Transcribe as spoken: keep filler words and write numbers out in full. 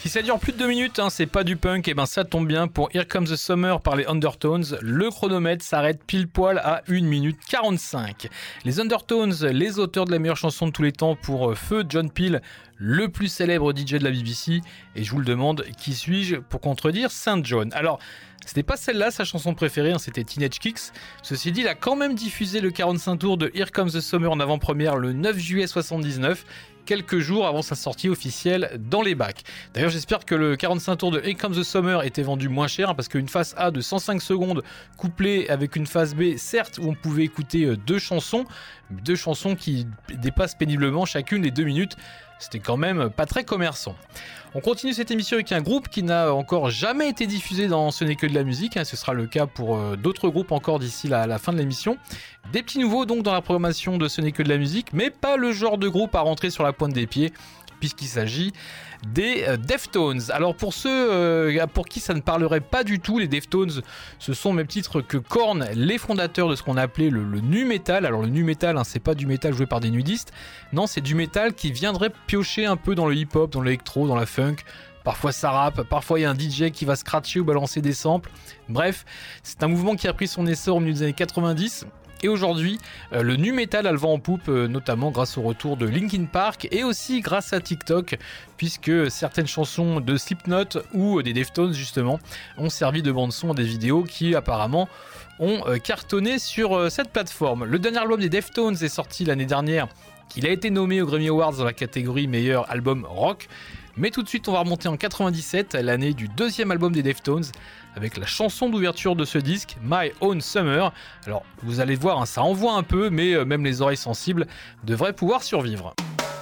Si ça dure plus de deux minutes, hein, c'est pas du punk, et ben ça tombe bien. Pour Here Comes the Summer par les Undertones, le chronomètre s'arrête pile poil à une minute quarante-cinq. Les Undertones, les auteurs de la meilleure chanson de tous les temps pour Feu John Peel, le plus célèbre D J de la B B C, et je vous le demande, qui suis-je pour contredire Saint John? Alors, c'était pas celle-là sa chanson préférée, hein, c'était Teenage Kicks. Ceci dit, il a quand même diffusé le quarante-cinq tours de Here Comes the Summer en avant-première le neuf juillet soixante-dix-neuf, quelques jours avant sa sortie officielle dans les bacs. D'ailleurs, j'espère que le quarante-cinq tours de Here Comes the Summer était vendu moins cher, hein, parce qu'une face A de cent cinq secondes couplée avec une face B, certes, où on pouvait écouter deux chansons, deux chansons qui dépassent péniblement chacune les deux minutes, c'était quand même pas très commerçant. On continue cette émission avec un groupe qui n'a encore jamais été diffusé dans Ce n'est que de la musique, hein, ce sera le cas pour euh, d'autres groupes encore d'ici la, la fin de l'émission. Des petits nouveaux donc dans la programmation de Ce n'est que de la musique, mais pas le genre de groupe à rentrer sur la pointe des pieds, puisqu'il s'agit des euh, Deftones. Alors pour ceux euh, pour qui ça ne parlerait pas du tout, les Deftones, ce sont au même titre que Korn, les fondateurs de ce qu'on appelait le, le nu metal. Alors le nu metal, hein, c'est pas du métal joué par des nudistes, non, c'est du métal qui viendrait piocher un peu dans le hip-hop, dans l'électro, dans la funk. Parfois ça rappe, parfois il y a un D J qui va scratcher ou balancer des samples. Bref, c'est un mouvement qui a pris son essor au milieu des années quatre-vingt-dix. Et aujourd'hui, euh, le nu metal a le vent en poupe, euh, notamment grâce au retour de Linkin Park et aussi grâce à TikTok, puisque certaines chansons de Slipknot ou des Deftones justement ont servi de bande-son à des vidéos qui apparemment ont euh, cartonné sur euh, cette plateforme. Le dernier album des Deftones est sorti l'année dernière. Il a été nommé aux Grammy Awards dans la catégorie meilleur album rock. Mais tout de suite, on va remonter en quatre-vingt-dix-sept, l'année du deuxième album des Deftones, avec la chanson d'ouverture de ce disque, My Own Summer. Alors, vous allez voir, hein, ça envoie un peu, mais euh, même les oreilles sensibles devraient pouvoir survivre.